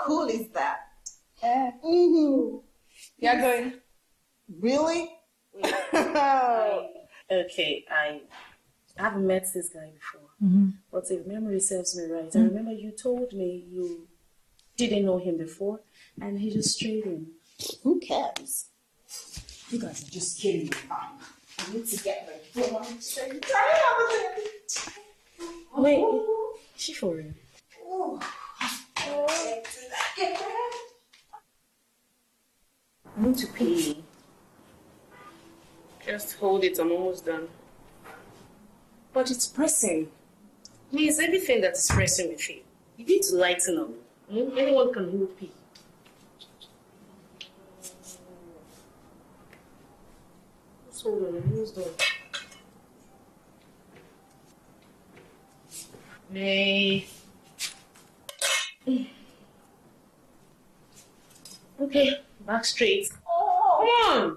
cool is that? You're going. Really? Okay, I haven't met this guy before. But if memory serves me right, I remember you told me you didn't know him before, and he just strayed in. Who cares? You guys are just kidding me. I need to get my phone straight. Wait, is she for real? I need to pee. Just hold it, I'm almost done. But it's pressing. Please, everything that is pressing with you, you need to lighten up. Anyone can hold pee. Just hold on, I'm almost done. May. Okay, back straight. Come on!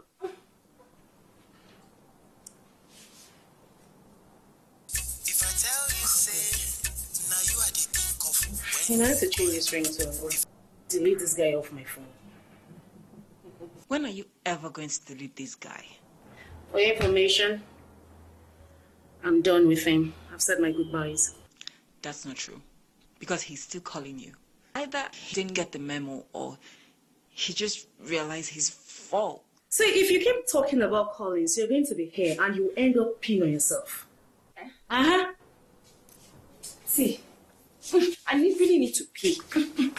Can I have to change this ringtone or delete this guy off my phone? When are you ever going to delete this guy? For your information, I'm done with him. I've said my goodbyes. That's not true. Because he's still calling you. Either he didn't get the memo or he just realized his fault. See, if you keep talking about Collins, you're going to be here and you'll end up peeing on yourself. See, I really need to pee.